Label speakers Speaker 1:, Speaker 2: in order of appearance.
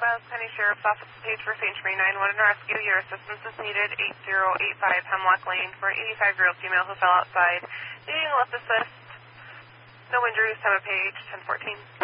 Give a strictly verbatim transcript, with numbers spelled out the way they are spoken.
Speaker 1: Miles County Sheriff's Office, page for Saint Germain nine one one rescue. Your assistance is needed. eight zero eight five Hemlock Lane for an eighty-five-year-old female who fell outside. Needing a lift assist. No injuries. Time of page ten fourteen.